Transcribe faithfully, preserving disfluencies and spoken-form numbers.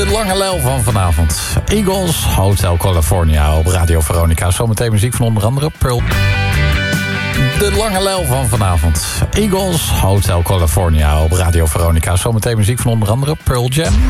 De lange lel van vanavond. Eagles, Hotel California op Radio Veronica. Zometeen muziek van onder andere Pearl. De lange lel van vanavond. Eagles, Hotel California op Radio Veronica. Zometeen muziek van onder andere Pearl Jam.